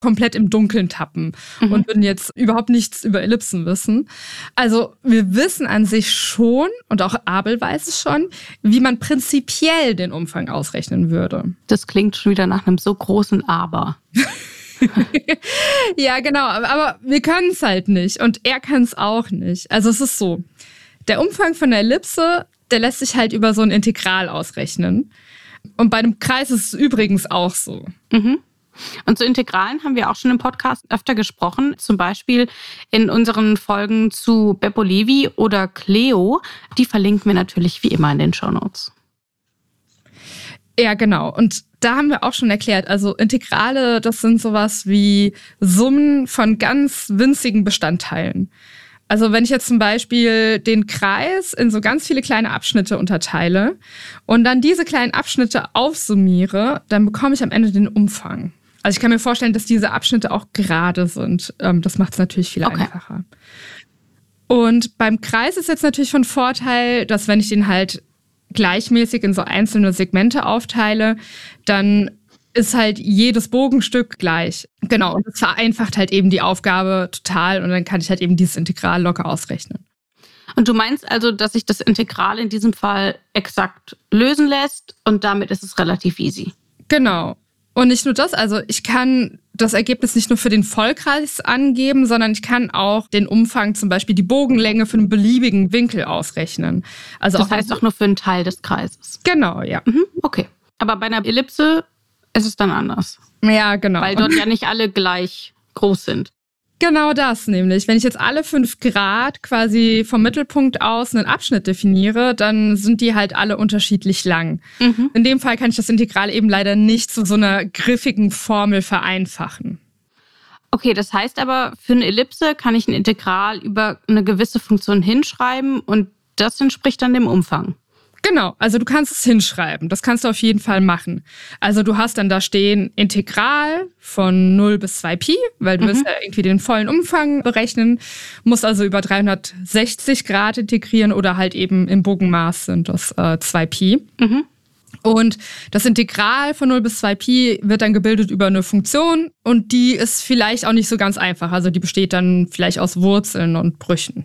komplett im Dunkeln tappen und würden jetzt überhaupt nichts über Ellipsen wissen. Also wir wissen an sich schon, und auch Abel weiß es schon, wie man prinzipiell den Umfang ausrechnen würde. Das klingt schon wieder nach einem so großen Aber. Ja, genau, aber wir können es halt nicht und er kann es auch nicht. Also es ist so, der Umfang von der Ellipse, der lässt sich halt über so ein Integral ausrechnen. Und bei einem Kreis ist es übrigens auch so. Und zu Integralen haben wir auch schon im Podcast öfter gesprochen. Zum Beispiel in unseren Folgen zu Beppo Levi oder Cleo. Die verlinken wir natürlich wie immer in den Shownotes. Ja, genau. Und da haben wir auch schon erklärt, also Integrale, das sind sowas wie Summen von ganz winzigen Bestandteilen. Also wenn ich jetzt zum Beispiel den Kreis in so ganz viele kleine Abschnitte unterteile und dann diese kleinen Abschnitte aufsummiere, dann bekomme ich am Ende den Umfang. Also ich kann mir vorstellen, dass diese Abschnitte auch gerade sind. Das macht es natürlich viel einfacher. Und beim Kreis ist jetzt natürlich von Vorteil, dass wenn ich den halt gleichmäßig in so einzelne Segmente aufteile, dann ist halt jedes Bogenstück gleich. Genau, und das vereinfacht halt eben die Aufgabe total und dann kann ich halt eben dieses Integral locker ausrechnen. Und du meinst also, dass sich das Integral in diesem Fall exakt lösen lässt und damit ist es relativ easy? Genau. Und nicht nur das, also ich kann das Ergebnis nicht nur für den Vollkreis angeben, sondern ich kann auch den Umfang, zum Beispiel die Bogenlänge für einen beliebigen Winkel ausrechnen. Also das heißt auch nur für einen Teil des Kreises? Genau, ja. Okay. Aber bei einer Ellipse ist es dann anders? Ja, genau. Weil dort ja nicht alle gleich groß sind. Genau das nämlich. Wenn ich jetzt alle 5 Grad quasi vom Mittelpunkt aus einen Abschnitt definiere, dann sind die halt alle unterschiedlich lang. In dem Fall kann ich das Integral eben leider nicht zu so einer griffigen Formel vereinfachen. Okay, das heißt aber, für eine Ellipse kann ich ein Integral über eine gewisse Funktion hinschreiben und das entspricht dann dem Umfang. Genau, also du kannst es hinschreiben. Das kannst du auf jeden Fall machen. Also du hast dann da stehen Integral von 0 bis 2 Pi, weil du willst ja irgendwie den vollen Umfang berechnen. Musst also über 360 Grad integrieren oder halt eben im Bogenmaß sind das 2 Pi. Und das Integral von 0 bis 2 Pi wird dann gebildet über eine Funktion und die ist vielleicht auch nicht so ganz einfach. Also die besteht dann vielleicht aus Wurzeln und Brüchen.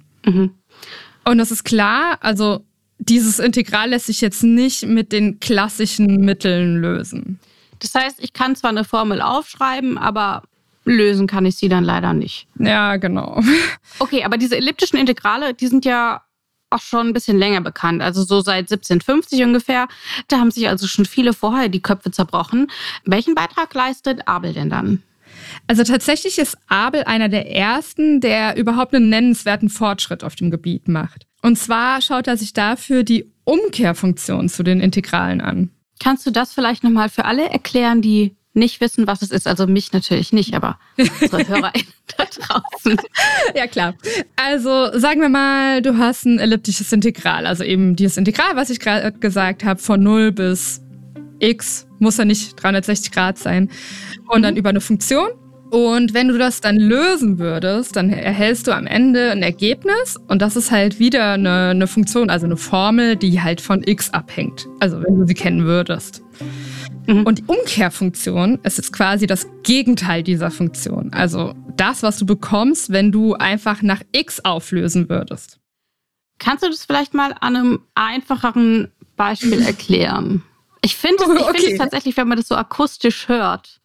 Und das ist klar, also dieses Integral lässt sich jetzt nicht mit den klassischen Mitteln lösen. Das heißt, ich kann zwar eine Formel aufschreiben, aber lösen kann ich sie dann leider nicht. Ja, genau. Okay, aber diese elliptischen Integrale, die sind ja auch schon ein bisschen länger bekannt. Also so seit 1750 ungefähr. Da haben sich also schon viele vorher die Köpfe zerbrochen. Welchen Beitrag leistet Abel denn dann? Also tatsächlich ist Abel einer der ersten, der überhaupt einen nennenswerten Fortschritt auf dem Gebiet macht. Und zwar schaut er sich dafür die Umkehrfunktion zu den Integralen an. Kannst du das vielleicht nochmal für alle erklären, die nicht wissen, was es ist? Also mich natürlich nicht, aber unsere HörerInnen da draußen. Ja, klar. Also sagen wir mal, du hast ein elliptisches Integral. Also eben dieses Integral, was ich gerade gesagt habe, von 0 bis x, muss ja nicht 360 Grad sein. Und dann über eine Funktion. Und wenn du das dann lösen würdest, dann erhältst du am Ende ein Ergebnis und das ist halt wieder eine Funktion, also eine Formel, die halt von x abhängt. Also wenn du sie kennen würdest. Und die Umkehrfunktion ist jetzt quasi das Gegenteil dieser Funktion. Also das, was du bekommst, wenn du einfach nach x auflösen würdest. Kannst du das vielleicht mal an einem einfacheren Beispiel erklären? Ich finde es tatsächlich, wenn man das so akustisch hört,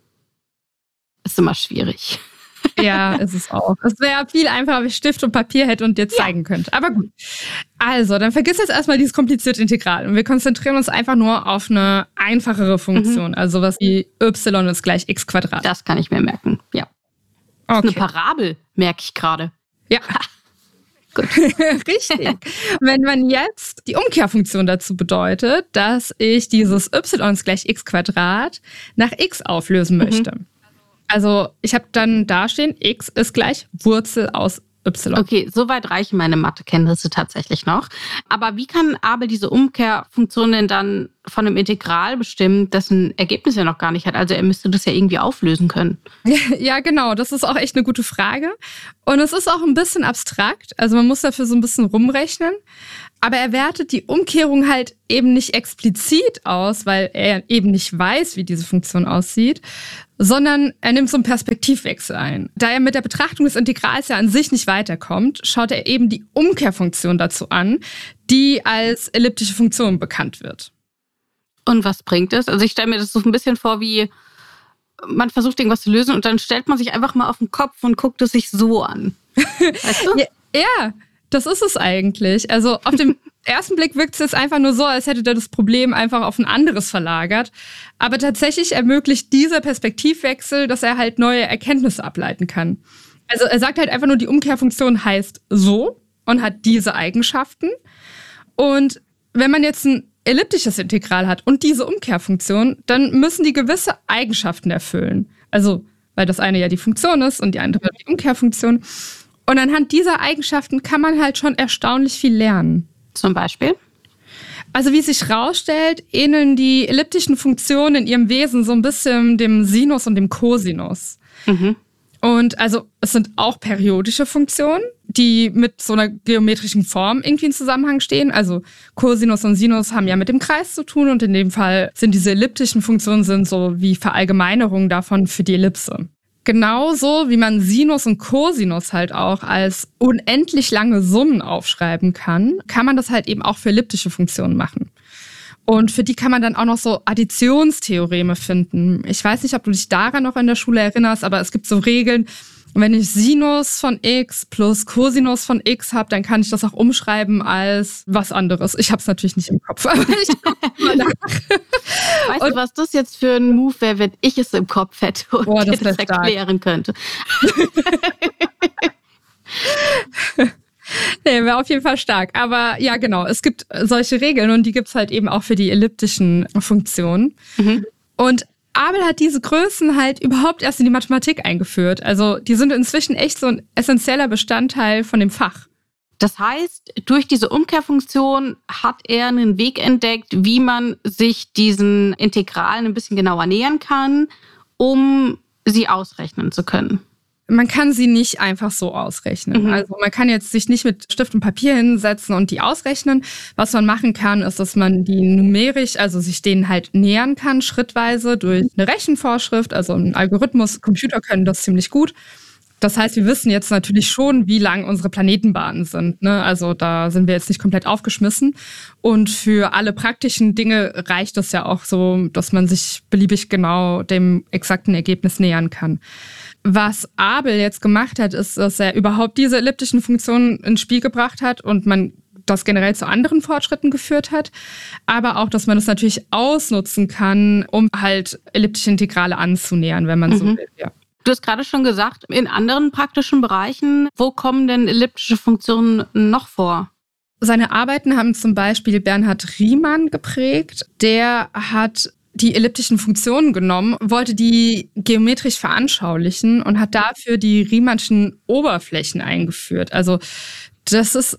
ist immer schwierig. Ja, ist es auch. Es wäre viel einfacher, wenn ich Stift und Papier hätte und dir zeigen könnte. Aber gut. Also, dann vergiss jetzt erstmal dieses komplizierte Integral. Und wir konzentrieren uns einfach nur auf eine einfachere Funktion. Also sowas wie y ist gleich x Quadrat. Das kann ich mir merken, ja. Das ist eine Parabel, merke ich gerade. Ja. Gut. Richtig. Wenn man jetzt die Umkehrfunktion dazu bedeutet, dass ich dieses y ist gleich x Quadrat nach x auflösen möchte. Also ich habe dann da stehen, x ist gleich Wurzel aus y. Okay, soweit reichen meine Mathekenntnisse tatsächlich noch. Aber wie kann Abel diese Umkehrfunktion denn dann von einem Integral bestimmt, dessen Ergebnis er noch gar nicht hat? Also er müsste das ja irgendwie auflösen können. Ja, genau. Das ist auch echt eine gute Frage. Und es ist auch ein bisschen abstrakt. Also man muss dafür so ein bisschen rumrechnen. Aber er wertet die Umkehrung halt eben nicht explizit aus, weil er eben nicht weiß, wie diese Funktion aussieht, sondern er nimmt so einen Perspektivwechsel ein. Da er mit der Betrachtung des Integrals ja an sich nicht weiterkommt, schaut er eben die Umkehrfunktion dazu an, die als elliptische Funktion bekannt wird. Und was bringt es? Also ich stelle mir das so ein bisschen vor, wie man versucht, irgendwas zu lösen und dann stellt man sich einfach mal auf den Kopf und guckt es sich so an. Weißt du? Ja, das ist es eigentlich. Also auf dem ersten Blick wirkt es jetzt einfach nur so, als hätte er das Problem einfach auf ein anderes verlagert. Aber tatsächlich ermöglicht dieser Perspektivwechsel, dass er halt neue Erkenntnisse ableiten kann. Also er sagt halt einfach nur, die Umkehrfunktion heißt so und hat diese Eigenschaften. Und wenn man jetzt ein elliptisches Integral hat und diese Umkehrfunktion, dann müssen die gewisse Eigenschaften erfüllen. Also, weil das eine ja die Funktion ist und die andere die Umkehrfunktion. Und anhand dieser Eigenschaften kann man halt schon erstaunlich viel lernen. Zum Beispiel? Also wie sich rausstellt, ähneln die elliptischen Funktionen in ihrem Wesen so ein bisschen dem Sinus und dem Cosinus. Mhm. Und also es sind auch periodische Funktionen, die mit so einer geometrischen Form irgendwie in Zusammenhang stehen. Also Cosinus und Sinus haben ja mit dem Kreis zu tun und in dem Fall sind diese elliptischen Funktionen sind so wie Verallgemeinerungen davon für die Ellipse. Genauso wie man Sinus und Cosinus halt auch als unendlich lange Summen aufschreiben kann man das halt eben auch für elliptische Funktionen machen. Und für die kann man dann auch noch so Additionstheoreme finden. Ich weiß nicht, ob du dich daran noch in der Schule erinnerst, aber es gibt so Regeln, wenn ich Sinus von x plus Cosinus von x habe, dann kann ich das auch umschreiben als was anderes. Ich habe es natürlich nicht im Kopf, aber ich gucke mal nach. Weißt du, was das jetzt für ein Move wäre, wenn ich es im Kopf hätte und dir das erklären könnte? Nee, wäre auf jeden Fall stark. Aber ja, genau, es gibt solche Regeln und die gibt's halt eben auch für die elliptischen Funktionen. Mhm. Und Abel hat diese Größen halt überhaupt erst in die Mathematik eingeführt. Also die sind inzwischen echt so ein essentieller Bestandteil von dem Fach. Das heißt, durch diese Umkehrfunktion hat er einen Weg entdeckt, wie man sich diesen Integralen ein bisschen genauer nähern kann, um sie ausrechnen zu können. Man kann sie nicht einfach so ausrechnen. Mhm. Also man kann jetzt sich nicht mit Stift und Papier hinsetzen und die ausrechnen. Was man machen kann, ist, dass man die numerisch, also sich denen halt nähern kann, schrittweise durch eine Rechenvorschrift, also ein Algorithmus. Computer können das ziemlich gut. Das heißt, wir wissen jetzt natürlich schon, wie lang unsere Planetenbahnen sind, ne? Also da sind wir jetzt nicht komplett aufgeschmissen. Und für alle praktischen Dinge reicht es ja auch so, dass man sich beliebig genau dem exakten Ergebnis nähern kann. Was Abel jetzt gemacht hat, ist, dass er überhaupt diese elliptischen Funktionen ins Spiel gebracht hat und man das generell zu anderen Fortschritten geführt hat. Aber auch, dass man das natürlich ausnutzen kann, um halt elliptische Integrale anzunähern, wenn man so will, ja. Du hast gerade schon gesagt, in anderen praktischen Bereichen, wo kommen denn elliptische Funktionen noch vor? Seine Arbeiten haben zum Beispiel Bernhard Riemann geprägt. Der hat die elliptischen Funktionen genommen, wollte die geometrisch veranschaulichen und hat dafür die Riemannschen Oberflächen eingeführt. Also das ist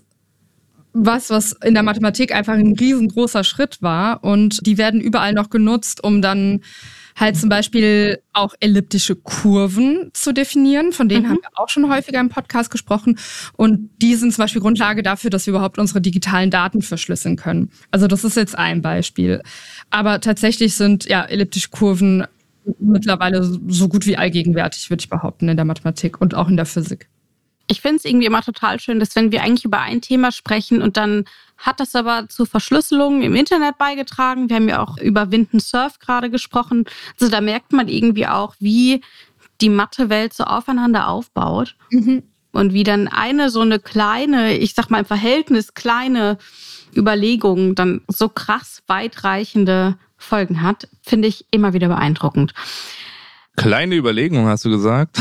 was in der Mathematik einfach ein riesengroßer Schritt war und die werden überall noch genutzt, um dann halt zum Beispiel auch elliptische Kurven zu definieren. Von denen haben wir auch schon häufiger im Podcast gesprochen. Und die sind zum Beispiel Grundlage dafür, dass wir überhaupt unsere digitalen Daten verschlüsseln können. Also das ist jetzt ein Beispiel. Aber tatsächlich sind ja elliptische Kurven mittlerweile so gut wie allgegenwärtig, würde ich behaupten, in der Mathematik und auch in der Physik. Ich finde es irgendwie immer total schön, dass wenn wir eigentlich über ein Thema sprechen und dann hat das aber zu Verschlüsselungen im Internet beigetragen. Wir haben ja auch über Wind and Surf gerade gesprochen. Also da merkt man irgendwie auch, wie die Mathe-Welt so aufeinander aufbaut. Mhm. Und wie dann eine so eine kleine, ich sag mal im Verhältnis kleine Überlegung dann so krass weitreichende Folgen hat, finde ich immer wieder beeindruckend. Kleine Überlegung, hast du gesagt?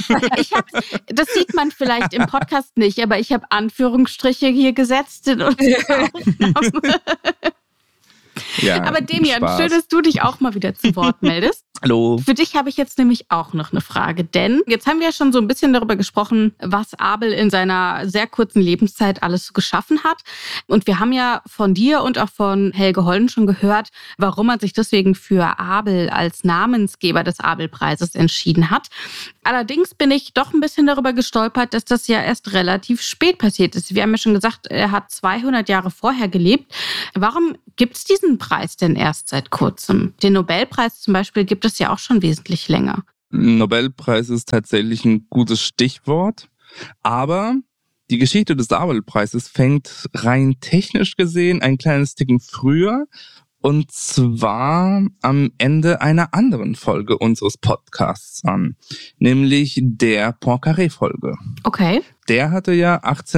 Das sieht man vielleicht im Podcast nicht, aber ich habe Anführungsstriche hier gesetzt in unserer Aufnahme. Ja, Aber Demian, Spaß. schön, dass du dich auch mal wieder zu Wort meldest. Hallo. Für dich habe ich jetzt nämlich auch noch eine Frage, denn jetzt haben wir ja schon so ein bisschen darüber gesprochen, was Abel in seiner sehr kurzen Lebenszeit alles so geschaffen hat. Und wir haben ja von dir und auch von Helge Holden schon gehört, warum man sich deswegen für Abel als Namensgeber des Abel-Preises entschieden hat. Allerdings bin ich doch ein bisschen darüber gestolpert, dass das ja erst relativ spät passiert ist. Wir haben ja schon gesagt, er hat 200 Jahre vorher gelebt. Warum gibt es diesen Preis denn erst seit kurzem? Den Nobelpreis zum Beispiel gibt es ja auch schon wesentlich länger. Nobelpreis ist tatsächlich ein gutes Stichwort, aber die Geschichte des Abel-Preises fängt rein technisch gesehen ein kleines Ticken früher, und zwar am Ende einer anderen Folge unseres Podcasts an, nämlich der Poincaré-Folge. Okay. Der hatte ja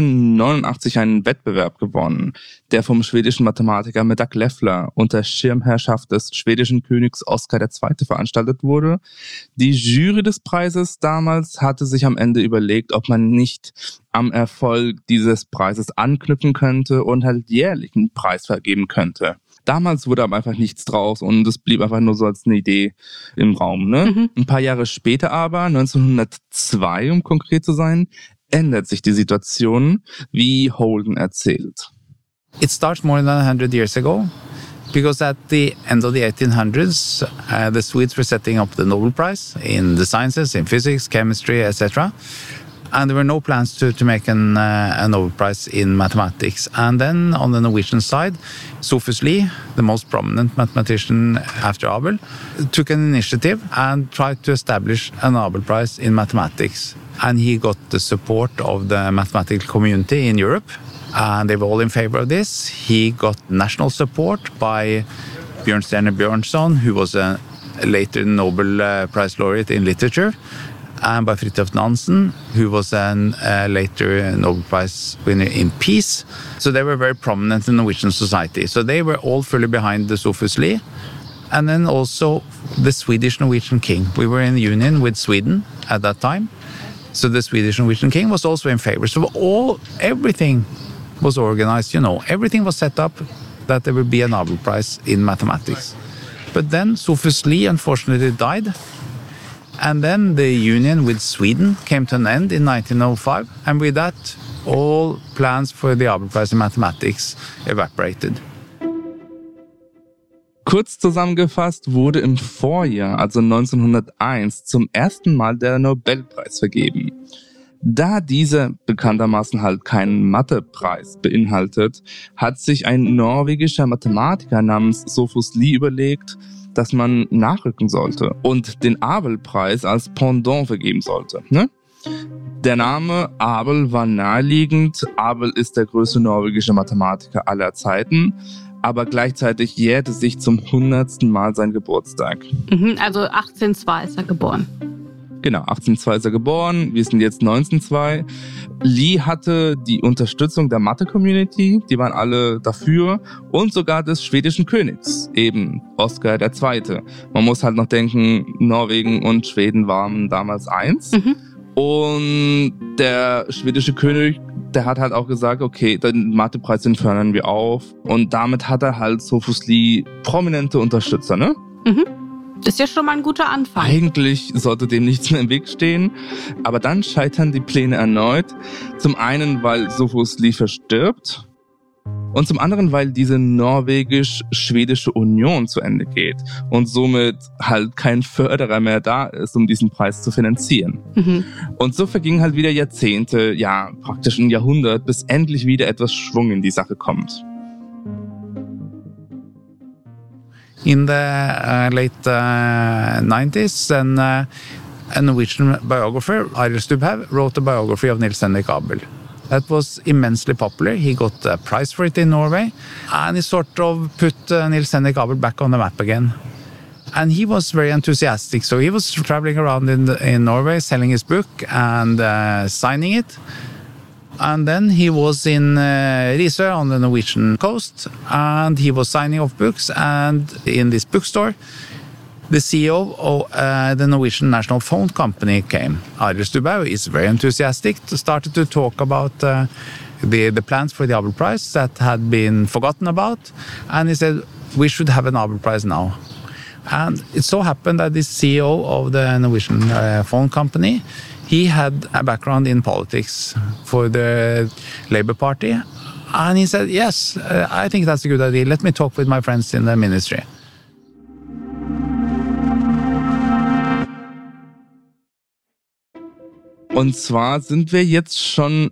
1889 einen Wettbewerb gewonnen, der vom schwedischen Mathematiker Medak Leffler unter Schirmherrschaft des schwedischen Königs Oskar II. Veranstaltet wurde. Die Jury des Preises damals hatte sich am Ende überlegt, ob man nicht am Erfolg dieses Preises anknüpfen könnte und halt jährlich einen Preis vergeben könnte. Damals wurde aber einfach nichts draus und es blieb einfach nur so als eine Idee im Raum. Ne? Ein paar Jahre später aber, 1902 um konkret zu sein, ändert sich die Situation, wie Holden erzählt. It starts more than 100 years ago, because at the end of the 1800s, the Swedes were setting up the Nobel Prize in the sciences, in physics, chemistry, etc. And there were no plans to make a Nobel Prize in mathematics. And then on the Norwegian side, Sophus Lie, the most prominent mathematician after Abel, took an initiative and tried to establish a Nobel Prize in mathematics. And he got the support of the mathematical community in Europe. And they were all in favor of this. He got national support by Bjørnstjerne Bjørnson, who was a later Nobel Prize laureate in literature, and by Fridtjof Nansen, who was a later Nobel Prize winner in peace. So they were very prominent in Norwegian society. So they were all fully behind the Sophus Lie. And then also the Swedish Norwegian king. We were in union with Sweden at that time. So the Swedish Norwegian king was also in favor. So everything was organized, everything was set up that there would be a Nobel Prize in mathematics. But then Sophus Lie unfortunately died. And then the union with Sweden came to an end in 1905. And with that, all plans for the Nobel Prize in mathematics evaporated. Kurz zusammengefasst wurde im Vorjahr, also 1901, zum ersten Mal der Nobelpreis vergeben. Da dieser bekanntermaßen halt keinen Mathepreis beinhaltet, hat sich ein norwegischer Mathematiker namens Sophus Lie überlegt, dass man nachrücken sollte und den Abel-Preis als Pendant vergeben sollte. Ne? Der Name Abel war naheliegend. Abel ist der größte norwegische Mathematiker aller Zeiten, aber gleichzeitig jährte sich zum 100. Mal sein Geburtstag. Also 1802 ist er geboren. Genau, 1802 ist er geboren, wir sind jetzt 1902. Lie hatte die Unterstützung der Mathe-Community, die waren alle dafür, und sogar des schwedischen Königs, eben Oskar II. Man muss halt noch denken, Norwegen und Schweden waren damals eins. Und der schwedische König, der hat halt auch gesagt, okay, den Mathepreis, den fördern wir auf. Und damit hat er halt Sophus Lie prominente Unterstützer, ne? Das ist ja schon mal ein guter Anfang. Eigentlich sollte dem nichts mehr im Weg stehen, aber dann scheitern die Pläne erneut. Zum einen, weil Sophus Lie verstirbt und zum anderen, weil diese norwegisch-schwedische Union zu Ende geht und somit halt kein Förderer mehr da ist, um diesen Preis zu finanzieren. Und so vergingen halt wieder Jahrzehnte, ja praktisch ein Jahrhundert, bis endlich wieder etwas Schwung in die Sache kommt. In the late 90s, then a Norwegian biographer, Arild Stubhaug, wrote a biography of Niels Henrik Abel. That was immensely popular. He got a prize for it in Norway, and he sort of put Niels Henrik Abel back on the map again. And he was very enthusiastic, so he was traveling around in Norway, selling his book and signing it. And then he was in Risør on the Norwegian coast, and he was signing off books. And in this bookstore, the CEO of the Norwegian National Phone Company came. Arild Stubhaug is very enthusiastic, started to talk about the plans for the Abel Prize that had been forgotten about. And he said, we should have a Nobel Prize now. And it so happened that the CEO of the Norwegian phone company, he had a background in politics for the Labour Party. And he said, yes, I think that's a good idea. Let me talk with my friends in the ministry. Und zwar sind wir jetzt schon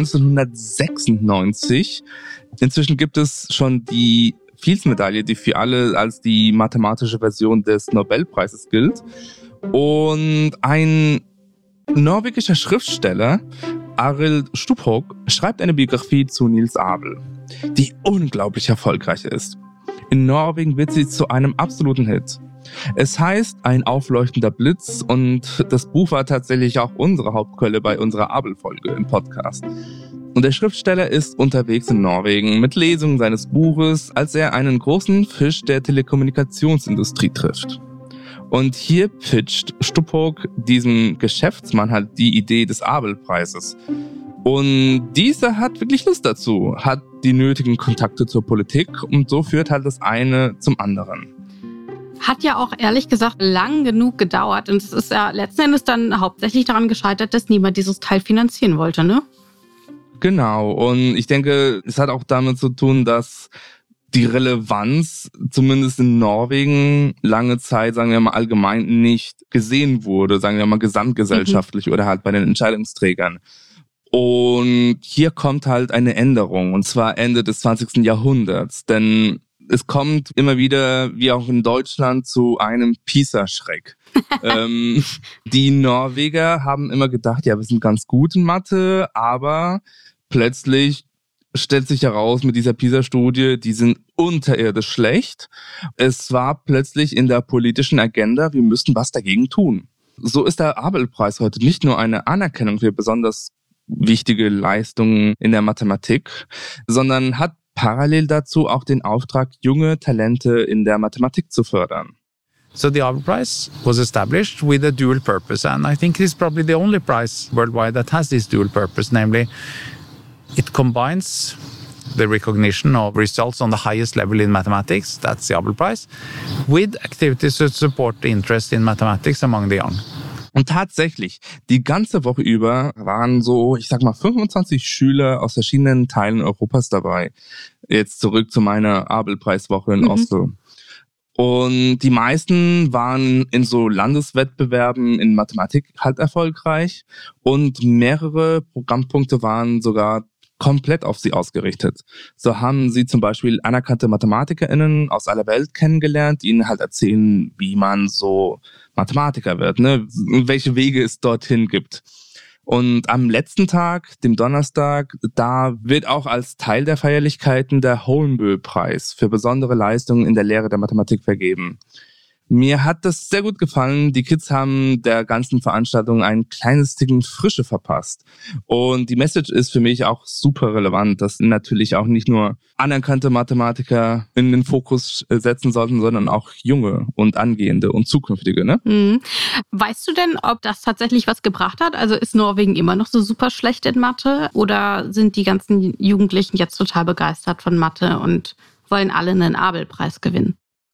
1996. Inzwischen gibt es schon die Fields-Medaille, die für alle als die mathematische Version des Nobelpreises gilt. Und ein norwegischer Schriftsteller, Arild Stubhoog, schreibt eine Biografie zu Niels Abel, die unglaublich erfolgreich ist. In Norwegen wird sie zu einem absoluten Hit. Es heißt Ein aufleuchtender Blitz und das Buch war tatsächlich auch unsere Hauptquelle bei unserer Abel-Folge im Podcast. Und der Schriftsteller ist unterwegs in Norwegen mit Lesungen seines Buches, als er einen großen Fisch der Telekommunikationsindustrie trifft. Und hier pitcht Stubhoog diesem Geschäftsmann halt die Idee des Abel-Preises. Und dieser hat wirklich Lust dazu, hat die nötigen Kontakte zur Politik und so führt halt das eine zum anderen. Hat ja auch ehrlich gesagt lang genug gedauert und es ist ja letzten Endes dann hauptsächlich daran gescheitert, dass niemand dieses Teil finanzieren wollte, ne? Genau, und ich denke, es hat auch damit zu tun, dass die Relevanz zumindest in Norwegen lange Zeit, sagen wir mal allgemein, nicht gesehen wurde, sagen wir mal gesamtgesellschaftlich oder halt bei den Entscheidungsträgern. Und hier kommt halt eine Änderung, und zwar Ende des 20. Jahrhunderts, denn es kommt immer wieder, wie auch in Deutschland, zu einem PISA-Schreck. Die Norweger haben immer gedacht, ja, wir sind ganz gut in Mathe, aber plötzlich stellt sich heraus mit dieser PISA-Studie, die sind unterirdisch schlecht. Es war plötzlich in der politischen Agenda, wir müssten was dagegen tun. So ist der Abel-Preis heute nicht nur eine Anerkennung für besonders wichtige Leistungen in der Mathematik, sondern hat parallel dazu auch den Auftrag, junge Talente in der Mathematik zu fördern. So the Abel Prize was established with a dual purpose, and I think it's probably the only prize worldwide that has this dual purpose, namely it combines the recognition of results on the highest level in mathematics, that's the Abel Prize, with activities to support the interest in mathematics among the young. Und tatsächlich, die ganze Woche über waren so, ich sag mal, 25 Schüler aus verschiedenen Teilen Europas dabei. Jetzt zurück zu meiner Abel-Preiswoche in Oslo. Und die meisten waren in so Landeswettbewerben in Mathematik halt erfolgreich. Und mehrere Programmpunkte waren sogar komplett auf sie ausgerichtet. So haben sie zum Beispiel anerkannte MathematikerInnen aus aller Welt kennengelernt, die ihnen halt erzählen, wie man so Mathematiker wird, ne? Welche Wege es dorthin gibt. Und am letzten Tag, dem Donnerstag, da wird auch als Teil der Feierlichkeiten der Holmboe-Preis für besondere Leistungen in der Lehre der Mathematik vergeben. Mir hat das sehr gut gefallen. Die Kids haben der ganzen Veranstaltung ein kleines Ticken Frische verpasst. Und die Message ist für mich auch super relevant, dass natürlich auch nicht nur anerkannte Mathematiker in den Fokus setzen sollten, sondern auch junge und angehende und zukünftige, ne? Mhm. Weißt du denn, ob das tatsächlich was gebracht hat? Also ist Norwegen immer noch so super schlecht in Mathe? Oder sind die ganzen Jugendlichen jetzt total begeistert von Mathe und wollen alle einen Abel-Preis gewinnen?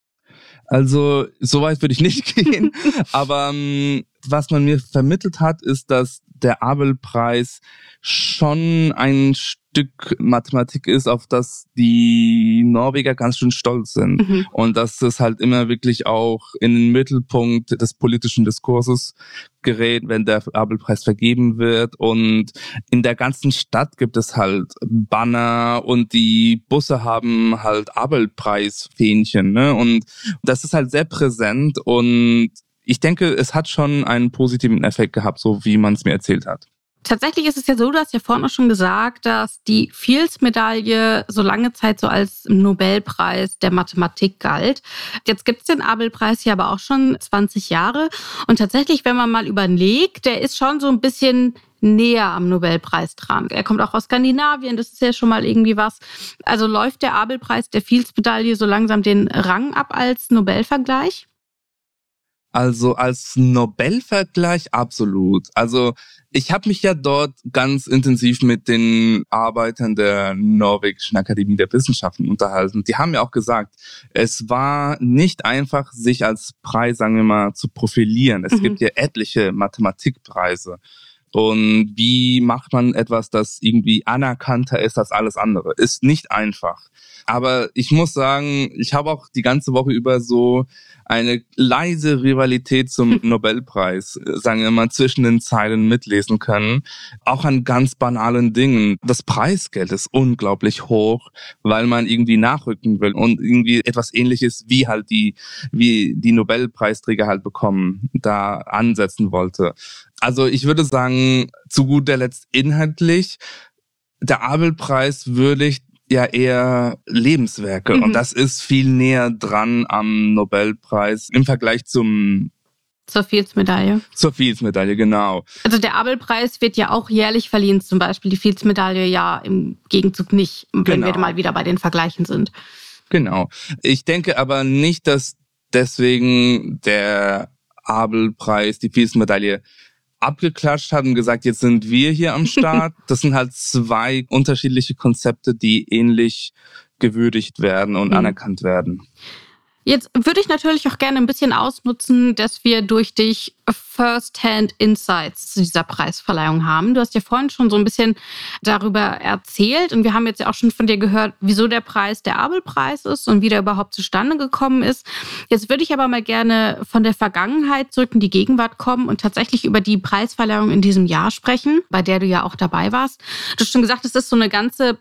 Also, so weit würde ich nicht gehen. Aber was man mir vermittelt hat, ist, dass der Abel-Preis schon ein Stück Mathematik ist, auf das die Norweger ganz schön stolz sind. Und dass es halt immer wirklich auch in den Mittelpunkt des politischen Diskurses gerät, wenn der Abel-Preis vergeben wird. Und in der ganzen Stadt gibt es halt Banner und die Busse haben halt Abel-Preis-Fähnchen, ne? Und das ist halt sehr präsent und ich denke, es hat schon einen positiven Effekt gehabt, so wie man es mir erzählt hat. Tatsächlich ist es ja so, du hast ja vorhin auch schon gesagt, dass die Fields-Medaille so lange Zeit so als Nobelpreis der Mathematik galt. Jetzt gibt es den Abel-Preis ja aber auch schon 20 Jahre. Und tatsächlich, wenn man mal überlegt, der ist schon so ein bisschen näher am Nobelpreis dran. Er kommt auch aus Skandinavien, das ist ja schon mal irgendwie was. Also läuft der Abel-Preis der Fields-Medaille so langsam den Rang ab als Nobelvergleich? Also als Nobelvergleich absolut. Also ich habe mich ja dort ganz intensiv mit den Arbeitern der Norwegischen Akademie der Wissenschaften unterhalten. Die haben ja auch gesagt, es war nicht einfach, sich als Preis, sagen wir mal, zu profilieren. Es gibt ja etliche Mathematikpreise. Und wie macht man etwas, das irgendwie anerkannter ist als alles andere? Ist nicht einfach. Aber ich muss sagen, ich habe auch die ganze Woche über so eine leise Rivalität zum Nobelpreis, sagen wir mal, zwischen den Zeilen mitlesen können. Auch an ganz banalen Dingen. Das Preisgeld ist unglaublich hoch, weil man irgendwie nachrücken will und irgendwie etwas Ähnliches wie die Nobelpreisträger halt bekommen, da ansetzen wollte. Also ich würde sagen, zu guter Letzt inhaltlich, der Abel-Preis würdigt ja eher Lebenswerke. Und das ist viel näher dran am Nobelpreis im Vergleich zur Fields-Medaille. Zur Fields-Medaille, genau. Also der Abel-Preis wird ja auch jährlich verliehen, zum Beispiel die Fields-Medaille ja im Gegenzug nicht, wenn wir mal wieder bei den Vergleichen sind. Genau. Ich denke aber nicht, dass deswegen der Abel-Preis die Fields-Medaille abgeklatscht hat und gesagt, jetzt sind wir hier am Start. Das sind halt zwei unterschiedliche Konzepte, die ähnlich gewürdigt werden und anerkannt werden. Jetzt würde ich natürlich auch gerne ein bisschen ausnutzen, dass wir durch dich First-Hand Insights zu dieser Preisverleihung haben. Du hast ja vorhin schon so ein bisschen darüber erzählt und wir haben jetzt ja auch schon von dir gehört, wieso der Preis der Abel-Preis ist und wie der überhaupt zustande gekommen ist. Jetzt würde ich aber mal gerne von der Vergangenheit zurück in die Gegenwart kommen und tatsächlich über die Preisverleihung in diesem Jahr sprechen, bei der du ja auch dabei warst. Du hast schon gesagt, es ist so eine ganze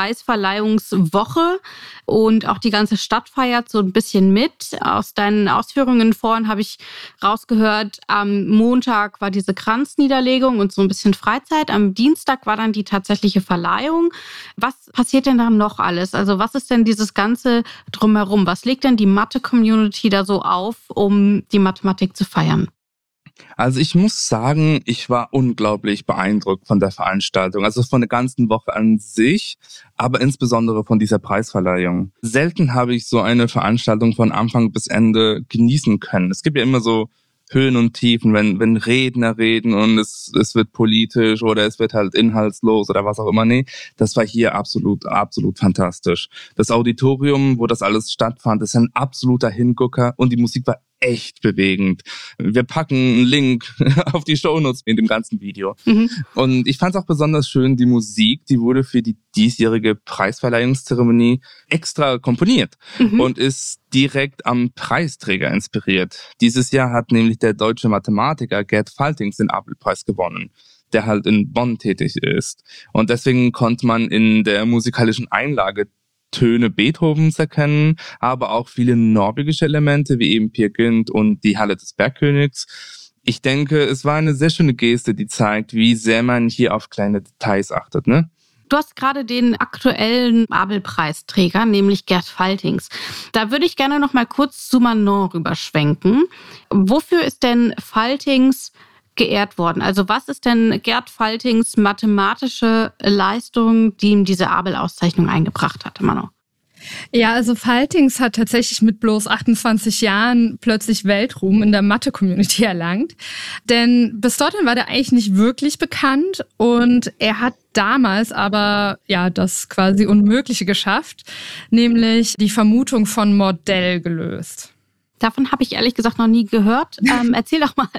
Preisverleihungswoche und auch die ganze Stadt feiert so ein bisschen mit. Aus deinen Ausführungen vorhin habe ich rausgehört, am Montag war diese Kranzniederlegung und so ein bisschen Freizeit. Am Dienstag war dann die tatsächliche Verleihung. Was passiert denn dann noch alles? Also was ist denn dieses Ganze drumherum? Was legt denn die Mathe-Community da so auf, um die Mathematik zu feiern? Also ich muss sagen, ich war unglaublich beeindruckt von der Veranstaltung, also von der ganzen Woche an sich, aber insbesondere von dieser Preisverleihung. Selten habe ich so eine Veranstaltung von Anfang bis Ende genießen können. Es gibt ja immer so Höhen und Tiefen, wenn Redner reden und es wird politisch oder es wird halt inhaltslos oder was auch immer. Nee, das war hier absolut fantastisch. Das Auditorium, wo das alles stattfand, ist ein absoluter Hingucker und die Musik war echt bewegend. Wir packen einen Link auf die Shownotes in dem ganzen Video. Und ich fand es auch besonders schön, die Musik, die wurde für die diesjährige Preisverleihungszeremonie extra komponiert und ist direkt am Preisträger inspiriert. Dieses Jahr hat nämlich der deutsche Mathematiker Gerd Faltings den Abel-Preis gewonnen, der halt in Bonn tätig ist. Und deswegen konnte man in der musikalischen Einlage Töne Beethovens erkennen, aber auch viele norwegische Elemente, wie eben Peer Gynt und die Halle des Bergkönigs. Ich denke, es war eine sehr schöne Geste, die zeigt, wie sehr man hier auf kleine Details achtet, ne? Du hast gerade den aktuellen Abel-Preisträger, nämlich Gerd Faltings. Da würde ich gerne noch mal kurz zu Manon rüberschwenken. Wofür ist denn Faltings geehrt worden? Also was ist denn Gerd Faltings mathematische Leistung, die ihm diese Abel-Auszeichnung eingebracht hat, Manon? Ja, also Faltings hat tatsächlich mit bloß 28 Jahren plötzlich Weltruhm in der Mathe-Community erlangt. Denn bis dorthin war der eigentlich nicht wirklich bekannt und er hat damals aber ja das quasi Unmögliche geschafft, nämlich die Vermutung von Mordell gelöst. Davon habe ich ehrlich gesagt noch nie gehört. Erzähl doch mal.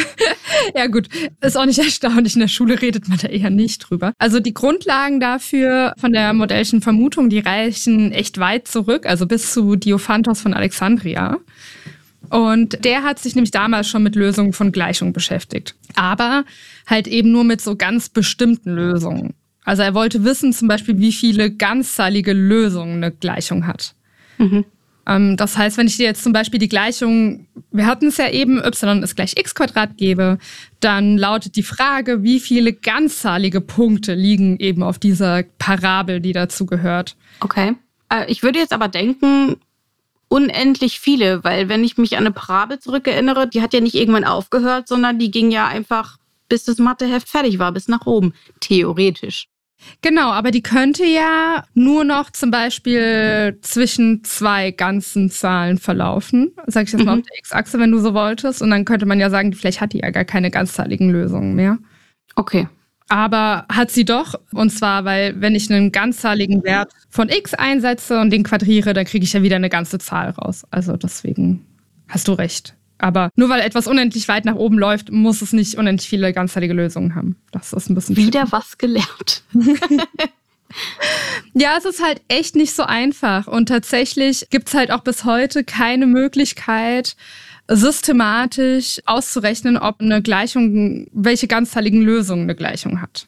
Ja gut, ist auch nicht erstaunlich. In der Schule redet man da eher nicht drüber. Also die Grundlagen dafür von der Mordellschen Vermutung, die reichen echt weit zurück, also bis zu Diophantos von Alexandria. Und der hat sich nämlich damals schon mit Lösungen von Gleichungen beschäftigt. Aber halt eben nur mit so ganz bestimmten Lösungen. Also er wollte wissen zum Beispiel, wie viele ganzzahlige Lösungen eine Gleichung hat. Das heißt, wenn ich dir jetzt zum Beispiel die Gleichung, wir hatten es ja eben, y ist gleich x² gebe, dann lautet die Frage, wie viele ganzzahlige Punkte liegen eben auf dieser Parabel, die dazu gehört. Okay. Ich würde jetzt aber denken, unendlich viele, weil wenn ich mich an eine Parabel zurückerinnere, die hat ja nicht irgendwann aufgehört, sondern die ging ja einfach, bis das Matheheft fertig war, bis nach oben, theoretisch. Genau, aber die könnte ja nur noch zum Beispiel zwischen zwei ganzen Zahlen verlaufen. Sag ich jetzt mal auf der X-Achse, wenn du so wolltest. Und dann könnte man ja sagen, vielleicht hat die ja gar keine ganzzahligen Lösungen mehr. Okay. Aber hat sie doch. Und zwar, weil wenn ich einen ganzzahligen Wert von x einsetze und den quadriere, dann kriege ich ja wieder eine ganze Zahl raus. Also deswegen hast du recht. Aber nur weil etwas unendlich weit nach oben läuft, muss es nicht unendlich viele ganzzahlige Lösungen haben. Das ist ein bisschen wieder was gelernt. Ja, es ist halt echt nicht so einfach. Und tatsächlich gibt es halt auch bis heute keine Möglichkeit, systematisch auszurechnen, ob eine Gleichung, welche ganzzahligen Lösungen eine Gleichung hat.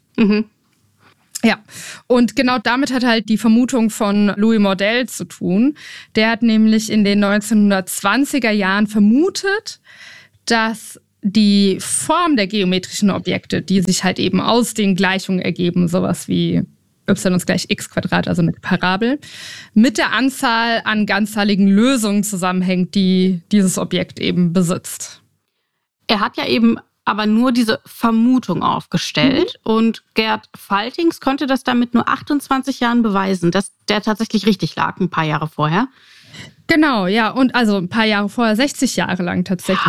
Ja, und genau damit hat halt die Vermutung von Louis Mordell zu tun. Der hat nämlich in den 1920er Jahren vermutet, dass die Form der geometrischen Objekte, die sich halt eben aus den Gleichungen ergeben, sowas wie y ist gleich x², also eine Parabel, mit der Anzahl an ganzzahligen Lösungen zusammenhängt, die dieses Objekt eben besitzt. Er hat ja eben aber nur diese Vermutung aufgestellt. Und Gerd Faltings konnte das dann mit nur 28 Jahren beweisen, dass der tatsächlich richtig lag, ein paar Jahre vorher. Genau, ja. Und also ein paar Jahre vorher, 60 Jahre lang tatsächlich.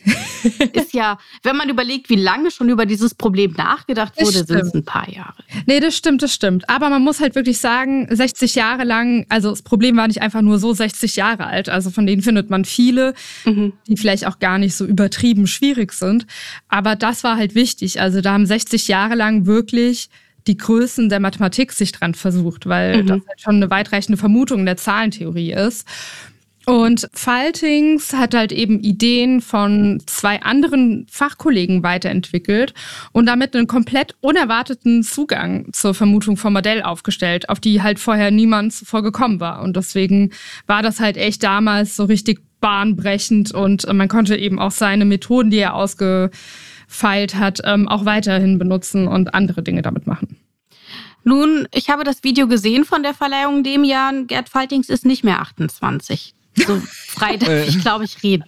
Ist ja, wenn man überlegt, wie lange schon über dieses Problem nachgedacht wurde, sind es ein paar Jahre. Nee, das stimmt. Aber man muss halt wirklich sagen, 60 Jahre lang, also das Problem war nicht einfach nur so 60 Jahre alt. Also von denen findet man viele, die vielleicht auch gar nicht so übertrieben schwierig sind. Aber das war halt wichtig. Also da haben 60 Jahre lang wirklich die Größen der Mathematik sich dran versucht, weil das halt schon eine weitreichende Vermutung der Zahlentheorie ist. Und Faltings hat halt eben Ideen von zwei anderen Fachkollegen weiterentwickelt und damit einen komplett unerwarteten Zugang zur Vermutung vom Modell aufgestellt, auf die halt vorher niemand zuvor gekommen war. Und deswegen war das halt echt damals so richtig bahnbrechend und man konnte eben auch seine Methoden, die er ausgefeilt hat, auch weiterhin benutzen und andere Dinge damit machen. Nun, ich habe das Video gesehen von der Verleihung in dem Jahr. Gerd Faltings ist nicht mehr 28. So frei darf ich, glaube ich, reden.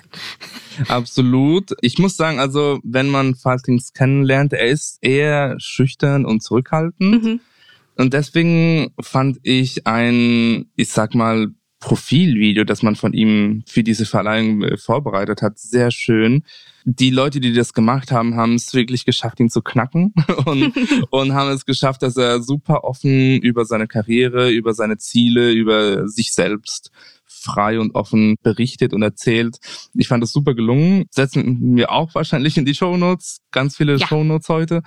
Absolut. Ich muss sagen, also wenn man Faltings kennenlernt, er ist eher schüchtern und zurückhaltend. Und deswegen fand ich ich sag mal, Profilvideo, das man von ihm für diese Verleihung vorbereitet hat, sehr schön. Die Leute, die das gemacht haben, haben es wirklich geschafft, ihn zu knacken und haben es geschafft, dass er super offen über seine Karriere, über seine Ziele, über sich selbst frei und offen berichtet und erzählt. Ich fand das super gelungen. Setzen wir auch wahrscheinlich in die Shownotes. Ganz viele Shownotes heute.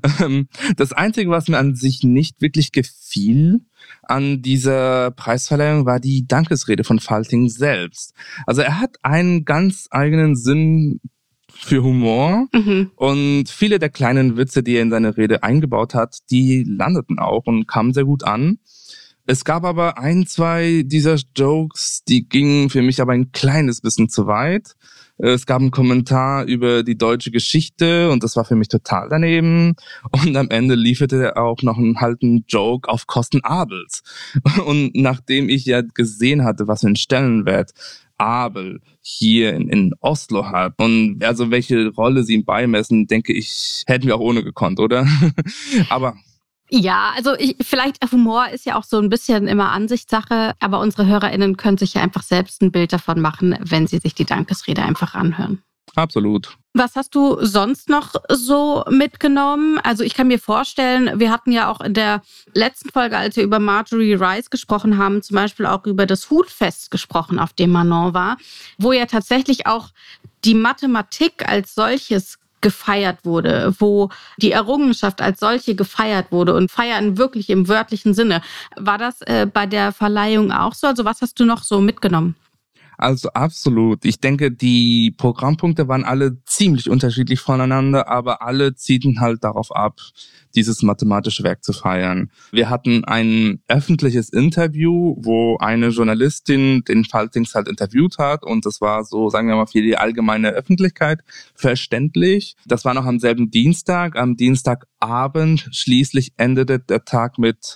Das Einzige, was mir an sich nicht wirklich gefiel an dieser Preisverleihung, war die Dankesrede von Faltings selbst. Also er hat einen ganz eigenen Sinn für Humor und viele der kleinen Witze, die er in seine Rede eingebaut hat, die landeten auch und kamen sehr gut an. Es gab aber ein, zwei dieser Jokes, die gingen für mich aber ein kleines bisschen zu weit. Es gab einen Kommentar über die deutsche Geschichte und das war für mich total daneben. Und am Ende lieferte er auch noch einen Joke auf Kosten Abels. Und nachdem ich ja gesehen hatte, was für einen Stellenwert Abel hier in Oslo hat und also welche Rolle sie ihm beimessen, denke ich, hätten wir auch ohne gekonnt, oder? Aber ja, also vielleicht Humor ist ja auch so ein bisschen immer Ansichtssache, aber unsere HörerInnen können sich ja einfach selbst ein Bild davon machen, wenn sie sich die Dankesrede einfach anhören. Absolut. Was hast du sonst noch so mitgenommen? Also ich kann mir vorstellen, wir hatten ja auch in der letzten Folge, als wir über Marjorie Rice gesprochen haben, zum Beispiel auch über das Hutfest gesprochen, auf dem Manon war, wo ja tatsächlich auch die Mathematik als solches gefeiert wurde, wo die Errungenschaft als solche gefeiert wurde und feiern wirklich im wörtlichen Sinne. War das bei der Verleihung auch so? Also was hast du noch so mitgenommen? Also absolut. Ich denke, die Programmpunkte waren alle ziemlich unterschiedlich voneinander, aber alle zielten halt darauf ab, dieses mathematische Werk zu feiern. Wir hatten ein öffentliches Interview, wo eine Journalistin den Faltings halt interviewt hat und das war so, sagen wir mal, für die allgemeine Öffentlichkeit verständlich. Das war noch am selben Dienstag. Am Dienstagabend schließlich endete der Tag mit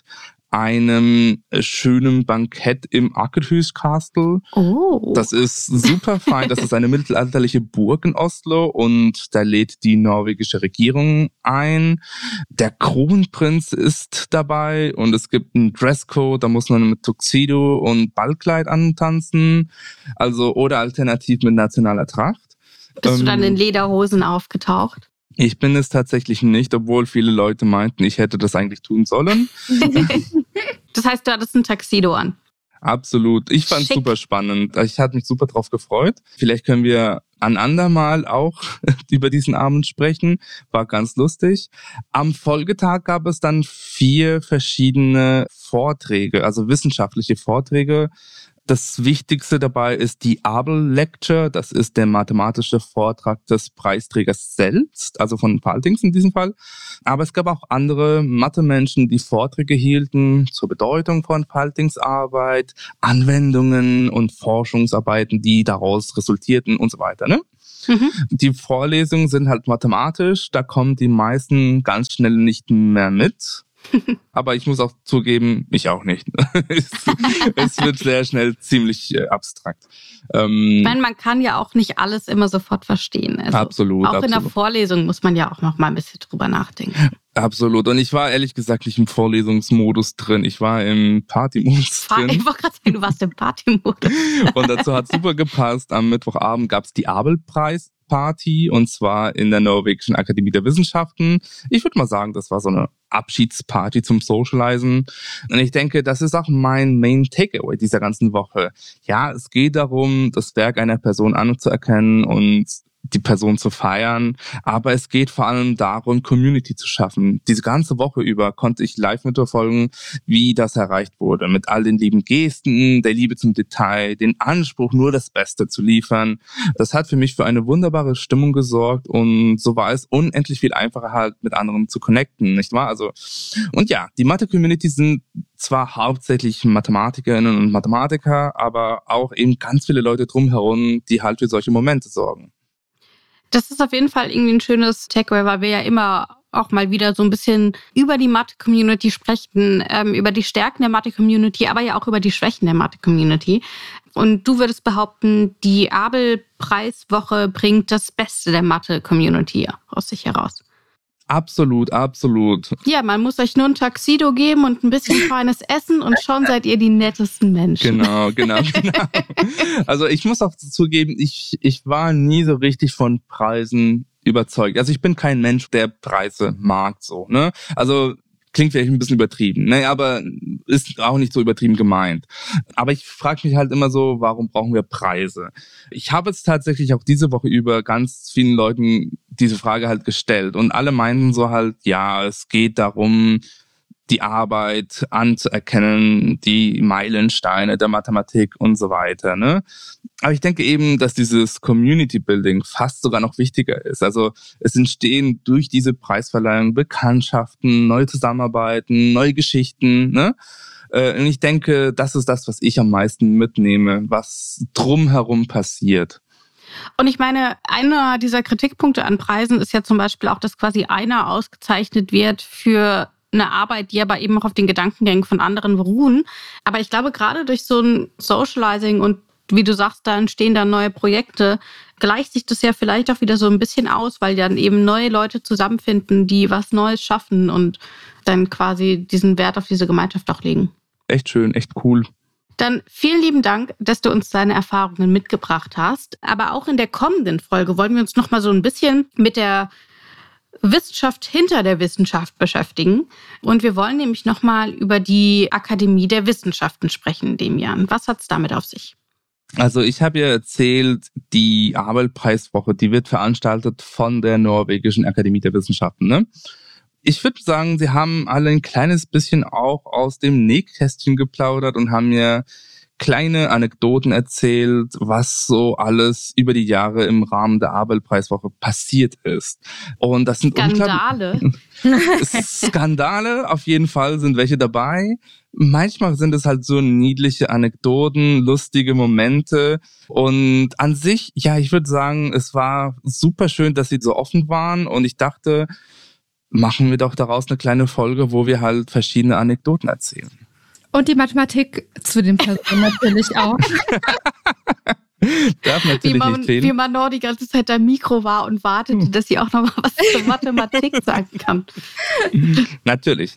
einem schönen Bankett im Akershus Castle. Oh. Das ist super fein. Das ist eine mittelalterliche Burg in Oslo und da lädt die norwegische Regierung ein. Der Kronprinz ist dabei und es gibt einen Dresscode, da muss man mit Tuxedo und Ballkleid antanzen. Also oder alternativ mit nationaler Tracht. Bist du dann in Lederhosen aufgetaucht? Ich bin es tatsächlich nicht, obwohl viele Leute meinten, ich hätte das eigentlich tun sollen. Das heißt, du hattest ein Tuxedo an. Absolut. Ich fand es super spannend. Ich hatte mich super drauf gefreut. Vielleicht können wir ein andermal auch über diesen Abend sprechen. War ganz lustig. Am Folgetag gab es dann 4 verschiedene Vorträge, also wissenschaftliche Vorträge. Das Wichtigste dabei ist die Abel Lecture. Das ist der mathematische Vortrag des Preisträgers selbst, also von Faltings in diesem Fall. Aber es gab auch andere Mathe-Menschen, die Vorträge hielten zur Bedeutung von Faltings Arbeit, Anwendungen und Forschungsarbeiten, die daraus resultierten und so weiter, ne? Die Vorlesungen sind halt mathematisch, da kommen die meisten ganz schnell nicht mehr mit. Aber ich muss auch zugeben, ich auch nicht. Es wird sehr schnell ziemlich abstrakt. Man kann ja auch nicht alles immer sofort verstehen. Also absolut. Auch in der Vorlesung muss man ja auch noch mal ein bisschen drüber nachdenken. Absolut. Und ich war ehrlich gesagt nicht im Vorlesungsmodus drin. Ich war im Partymodus drin. Ich wollte gerade sagen, du warst im Partymodus. Und dazu hat super gepasst. Am Mittwochabend gab es die Abel-Preis-Party und zwar in der Norwegischen Akademie der Wissenschaften. Ich würde mal sagen, das war so eine Abschiedsparty zum Socializen. Und ich denke, das ist auch mein Main Takeaway dieser ganzen Woche. Ja, es geht darum, das Werk einer Person anzuerkennen und die Person zu feiern, aber es geht vor allem darum, Community zu schaffen. Diese ganze Woche über konnte ich live mitverfolgen, wie das erreicht wurde. Mit all den lieben Gesten, der Liebe zum Detail, den Anspruch, nur das Beste zu liefern. Das hat für mich für eine wunderbare Stimmung gesorgt und so war es unendlich viel einfacher halt mit anderen zu connecten, nicht wahr? Also, und ja, die Mathe-Community sind zwar hauptsächlich Mathematikerinnen und Mathematiker, aber auch eben ganz viele Leute drumherum, die halt für solche Momente sorgen. Das ist auf jeden Fall irgendwie ein schönes Takeaway, weil wir ja immer auch mal wieder so ein bisschen über die Mathe-Community sprechen, über die Stärken der Mathe-Community, aber ja auch über die Schwächen der Mathe-Community. Und du würdest behaupten, die Abel-Preiswoche bringt das Beste der Mathe-Community aus sich heraus. Absolut, absolut. Ja, man muss euch nur ein Tuxedo geben und ein bisschen feines Essen und schon seid ihr die nettesten Menschen. Genau. Also ich muss auch zugeben, ich war nie so richtig von Preisen überzeugt. Also ich bin kein Mensch, der Preise mag, so, ne? Also klingt vielleicht ein bisschen übertrieben, ne? Aber ist auch nicht so übertrieben gemeint. Aber ich frage mich halt immer so, warum brauchen wir Preise? Ich habe jetzt tatsächlich auch diese Woche über ganz vielen Leuten diese Frage halt gestellt und alle meinten so halt, ja, es geht darum, die Arbeit anzuerkennen, die Meilensteine der Mathematik und so weiter, ne? Aber ich denke eben, dass dieses Community Building fast sogar noch wichtiger ist. Also es entstehen durch diese Preisverleihung Bekanntschaften, neue Zusammenarbeiten, neue Geschichten, ne? Und ich denke, das ist das, was ich am meisten mitnehme, was drumherum passiert. Und ich meine, einer dieser Kritikpunkte an Preisen ist ja zum Beispiel auch, dass quasi einer ausgezeichnet wird für eine Arbeit, die aber eben auch auf den Gedankengängen von anderen beruhen. Aber ich glaube, gerade durch so ein Socializing und wie du sagst, da entstehen dann neue Projekte, gleicht sich das ja vielleicht auch wieder so ein bisschen aus, weil dann eben neue Leute zusammenfinden, die was Neues schaffen und dann quasi diesen Wert auf diese Gemeinschaft auch legen. Echt schön, echt cool. Dann vielen lieben Dank, dass du uns deine Erfahrungen mitgebracht hast. Aber auch in der kommenden Folge wollen wir uns noch mal so ein bisschen mit der Wissenschaft hinter der Wissenschaft beschäftigen. Und wir wollen nämlich noch mal über die Akademie der Wissenschaften sprechen, Demian. Was hat es damit auf sich? Also ich habe ja erzählt, die Abel-Preiswoche, die wird veranstaltet von der Norwegischen Akademie der Wissenschaften, ne? Ich würde sagen, sie haben alle ein kleines bisschen auch aus dem Nähkästchen geplaudert und haben mir kleine Anekdoten erzählt, was so alles über die Jahre im Rahmen der Abel-Preiswoche passiert ist. Und das sind Skandale. Skandale, auf jeden Fall sind welche dabei. Manchmal sind es halt so niedliche Anekdoten, lustige Momente. Und an sich, ja, ich würde sagen, es war super schön, dass sie so offen waren. Und ich dachte, machen wir doch daraus eine kleine Folge, wo wir halt verschiedene Anekdoten erzählen. Und die Mathematik zu den Personen natürlich auch. Darf natürlich nicht fehlen. Wie Manon die ganze Zeit am Mikro war und wartete, dass sie auch noch mal was zur Mathematik sagen kann. Natürlich.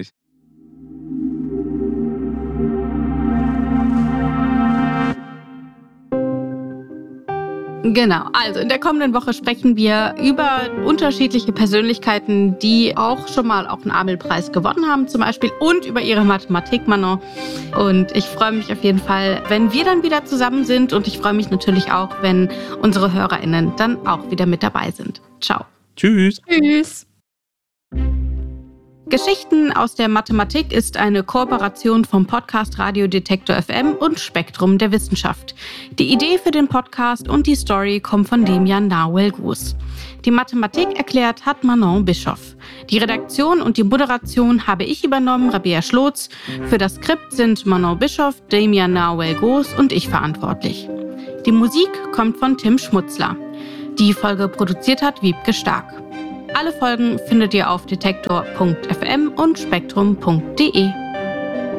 Genau, also in der kommenden Woche sprechen wir über unterschiedliche Persönlichkeiten, die auch schon mal auch einen Abel-Preis gewonnen haben zum Beispiel und über ihre Mathematik, Manon. Und ich freue mich auf jeden Fall, wenn wir dann wieder zusammen sind und ich freue mich natürlich auch, wenn unsere HörerInnen dann auch wieder mit dabei sind. Ciao. Tschüss. Tschüss. Geschichten aus der Mathematik ist eine Kooperation vom Podcast Radio Detektor FM und Spektrum der Wissenschaft. Die Idee für den Podcast und die Story kommen von Demian Nahuel-Gus. Die Mathematik erklärt hat Manon Bischoff. Die Redaktion und die Moderation habe ich übernommen, Rabea Schlotz. Für das Skript sind Manon Bischoff, Demian Nahuel-Gus und ich verantwortlich. Die Musik kommt von Tim Schmutzler. Die Folge produziert hat Wiebke Stark. Alle Folgen findet ihr auf detektor.fm und spektrum.de.